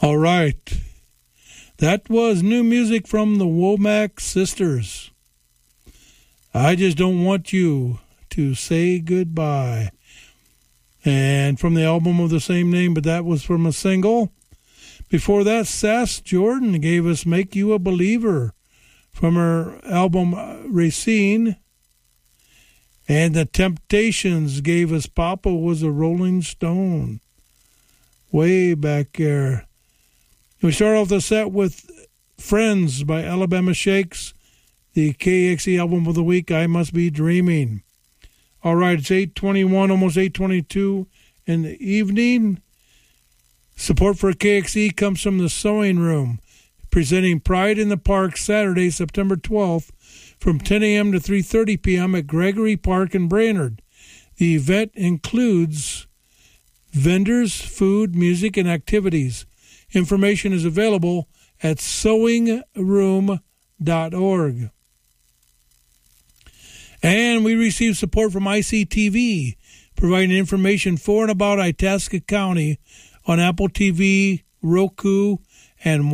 All right. That was new music from the Womack Sisters. I Just Don't Want You to Say Goodbye. And from the album of the same name, but that was from a single. Before that, Sass Jordan gave us Make You a Believer from her album Racine. And the Temptations gave us Papa Was a Rolling Stone. Way back there. We start off the set with Friends by Alabama Shakes, the KXE album of the week, I Must Be Dreaming. All right, it's 8:21, almost 8:22 in the evening. Support for KXE comes from the Sewing Room, presenting Pride in the Park Saturday, September 12th, from 10 a.m. to 3:30 p.m. at Gregory Park in Brainerd. The event includes vendors, food, music, and activities. Information is available at sewingroom.org. And we received support from ICTV, providing information for and about Itasca County on Apple TV, Roku, and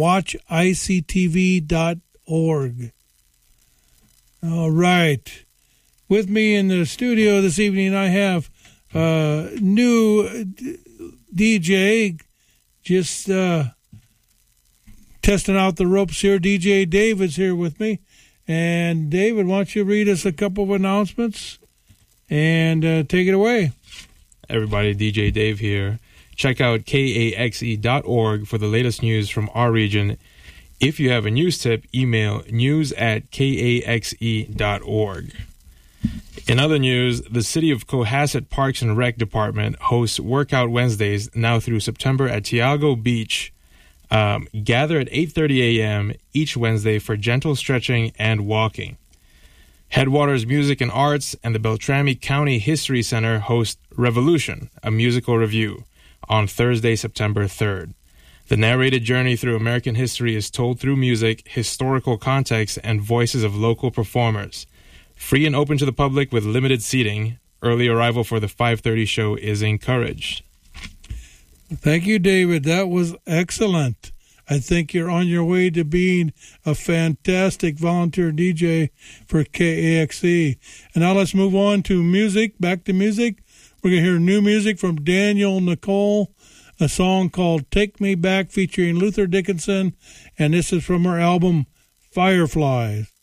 watchictv.org. All right. With me in the studio this evening, I have new DJ, just testing out the ropes here. DJ David's here with me. And David, why don't you read us a couple of announcements and take it away. Everybody, DJ Dave here. Check out kaxe.org for the latest news from our region. If you have a news tip, email news@kaxe.org. In other news, the City of Cohasset Parks and Rec Department hosts Workout Wednesdays now through September at Tiago Beach. Gather at 8:30 a.m. each Wednesday for gentle stretching and walking. Headwaters Music and Arts and the Beltrami County History Center host Revolution, a musical review, on Thursday, September 3rd. The narrated journey through American history is told through music, historical context, and voices of local performers. Free and open to the public with limited seating. Early arrival for the 5:30 show is encouraged. Thank you, David. That was excellent. I think you're on your way to being a fantastic volunteer DJ for KAXE. And now let's move on to music. Back to music. We're going to hear new music from Daniel Nicole, a song called Take Me Back featuring Luther Dickinson. And this is from her album Fireflies.